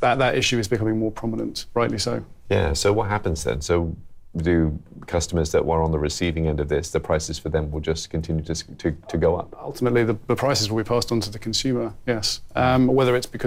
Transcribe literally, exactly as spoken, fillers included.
that, that issue is becoming more prominent, rightly so. Yeah, so what happens then? So do customers that were on the receiving end of this, the prices for them will just continue to, to, to go up? Ultimately, the, the prices will be passed on to the consumer, yes. Um, whether it's because